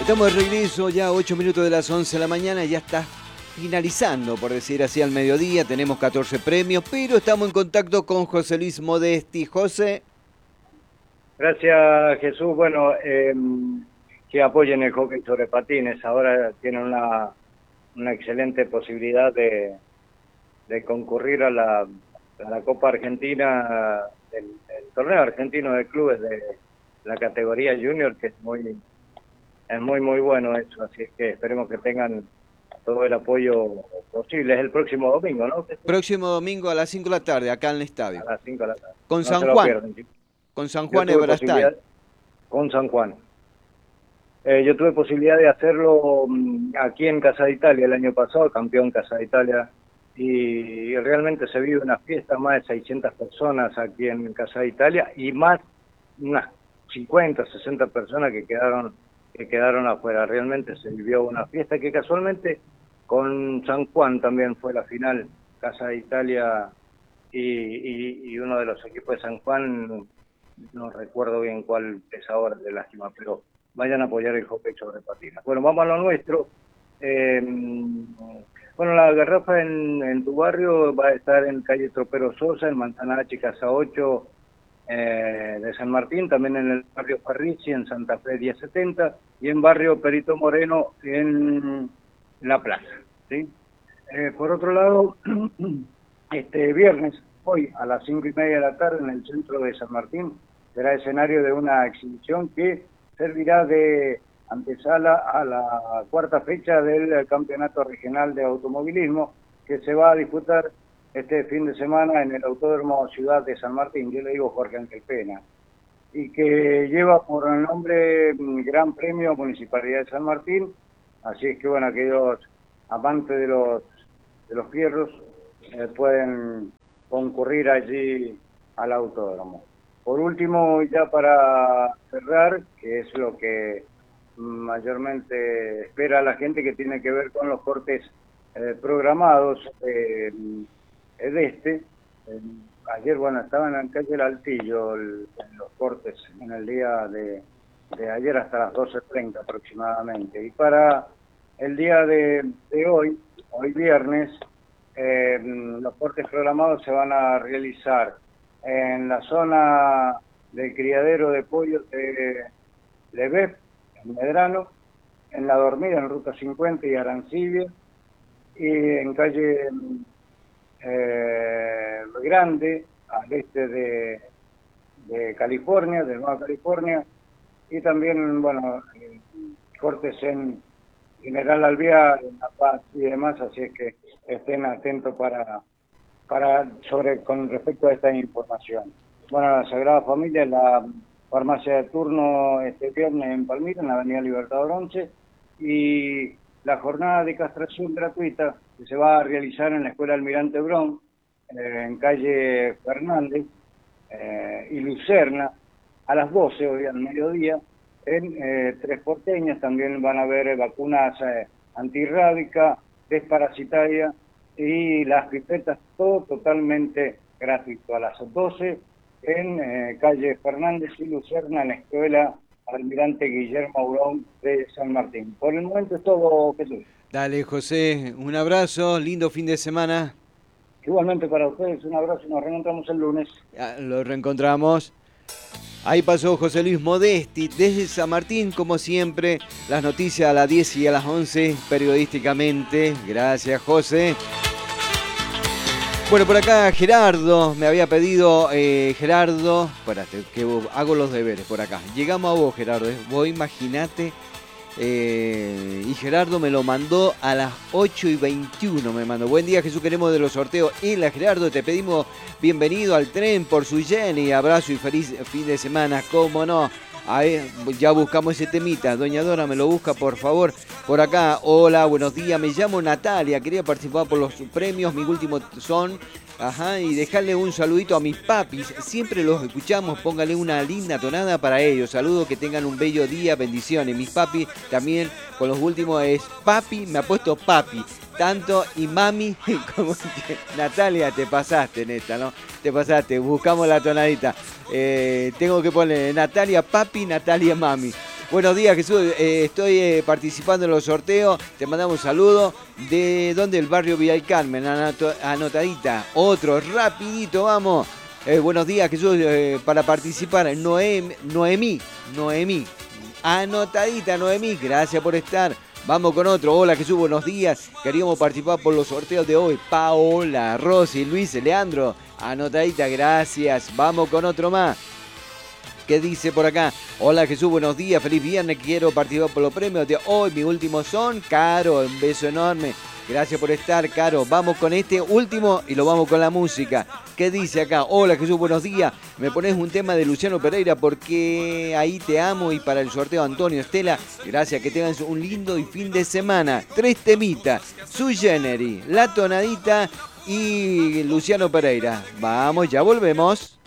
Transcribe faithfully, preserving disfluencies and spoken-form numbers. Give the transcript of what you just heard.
Estamos de regreso, ya ocho minutos de las once de la mañana, ya está finalizando, por decir así, al mediodía. Tenemos catorce premios, pero estamos en contacto con José Luis Modesti. José. Gracias, Jesús. Bueno, eh, que apoyen el hockey sobre patines. Ahora tienen una, una excelente posibilidad de, de concurrir a la, a la Copa Argentina, el, el torneo argentino de clubes de la categoría junior, que es muy, es muy, muy bueno eso. Así es que esperemos que tengan todo el apoyo posible. Es el próximo domingo, ¿no? Próximo domingo a las cinco de la tarde, acá en el A estadio. las cinco de la tarde. Con No San se lo Juan. pierdan, chicos. Con San Yo Juan tuve Ebrastay. posibilidad con San Juan. Eh, yo tuve posibilidad de hacerlo um, aquí en Casa de Italia el año pasado, campeón Casa de Italia, y, y realmente se vive una fiesta, más de seiscientas personas aquí en Casa de Italia, y más unas cincuenta, sesenta personas que quedaron que quedaron afuera. Realmente se vivió una fiesta que casualmente con San Juan también fue la final, Casa de Italia y, y, y uno de los equipos de San Juan, no recuerdo bien cuál es ahora, de lástima, pero vayan a apoyar el hockey sobre patinas. Bueno, vamos a lo nuestro. Eh, bueno, la garrafa en, en tu barrio va a estar en calle Tropero Sosa, en Manzana H, Casa ocho eh, de San Martín, también en el barrio Parrici, en Santa Fe diez setenta, y en barrio Perito Moreno, en La Plaza. ¿Sí? Eh, por otro lado, este viernes, hoy a las cinco y media de la tarde, en el centro de San Martín, será escenario de una exhibición que servirá de antesala a la cuarta fecha del Campeonato Regional de Automovilismo, que se va a disputar este fin de semana en el Autódromo Ciudad de San Martín. Yo le digo Jorge Ángel Pena, y que lleva por nombre Gran Premio Municipalidad de San Martín. Así es que, bueno, aquellos amantes de los, de los fierros eh, pueden concurrir allí al autódromo. Por último, ya para cerrar, que es lo que mayormente espera la gente, que tiene que ver con los cortes eh, programados eh, de este. Eh, ayer, bueno, estaban en calle El Altillo el, en los cortes en el día de, de ayer hasta las doce treinta aproximadamente. Y para el día de, de hoy, hoy viernes, eh, los cortes programados se van a realizar en la zona del criadero de pollos de Lebep, en Medrano, en La Dormida, en Ruta cincuenta y Arancibia, y en calle eh, Grande, al este de, de California, de Nueva California, y también, bueno, cortes en General Alvear, en La Paz y demás, así es que estén atentos para... para sobre con respecto a esta información. Bueno, la Sagrada Familia es la farmacia de turno este viernes en Palmira, en la Avenida Libertador once, y la jornada de castración gratuita que se va a realizar en la Escuela Almirante Brown, eh, en calle Fernández eh, y Lucerna, a las doce, hoy al mediodía, en eh, Tres Porteñas. También van a haber vacunas eh, antirrábica, desparasitaria, y las pipetas, todo totalmente gratuito, a las doce en eh, calle Fernández y Lucerna, en la Escuela Almirante Guillermo Aurón de San Martín. Por el momento es todo, Jesús. Dale, José, un abrazo, lindo fin de semana. Igualmente para ustedes, un abrazo y nos reencontramos el lunes. Ya, lo reencontramos. Ahí pasó José Luis Modesti desde San Martín, como siempre, las noticias a las diez y a las once, periodísticamente. Gracias, José. Bueno, por acá Gerardo me había pedido, eh, Gerardo, espérate, que hago los deberes por acá. Llegamos a vos, Gerardo, eh. Vos imaginate, eh, y Gerardo me lo mandó a las ocho y veintiuno, me mandó. Buen día, Jesús, queremos de los sorteos. Y la Gerardo, te pedimos bienvenido al tren por su Jenny, abrazo y feliz fin de semana, cómo no. Ahí, ya buscamos ese temita. Doña Dora, me lo busca, por favor. Por acá, hola, buenos días. Me llamo Natalia. Quería participar por los premios. Mi último son. Ajá, y dejarle un saludito a mis papis. Siempre los escuchamos. Póngale una linda tonada para ellos. Saludos, que tengan un bello día. Bendiciones. Mis papis también, con los últimos es papi. Me ha puesto papi. Tanto y mami como que, Natalia, te pasaste en esta, ¿no? Te pasaste, buscamos la tonadita. Eh, tengo que poner Natalia papi, Natalia mami. Buenos días, Jesús. Eh, estoy eh, participando en los sorteos. Te mandamos un saludo. ¿De dónde? El barrio Villa del Carmen. Anoto, anotadita. Otro, rapidito, vamos. Eh, buenos días, Jesús. Eh, para participar, Noem, Noemí. Noemí. Anotadita, Noemí. Gracias por estar. Vamos con otro. Hola, Jesús. Buenos días. Queríamos participar por los sorteos de hoy. Paola, Rosy, Luis, Leandro. Anotadita, gracias. Vamos con otro más. ¿Qué dice por acá? Hola Jesús, buenos días, feliz viernes, quiero participar por los premios de hoy, mis últimos son, Caro, un beso enorme, gracias por estar, Caro, vamos con este último y lo vamos con la música. ¿Qué dice acá? Hola Jesús, buenos días, me pones un tema de Luciano Pereira porque ahí te amo y para el sorteo Antonio Estela, gracias, que tengan un lindo y fin de semana, tres temitas, Sui Generis, La Tonadita y Luciano Pereira. Vamos, ya volvemos.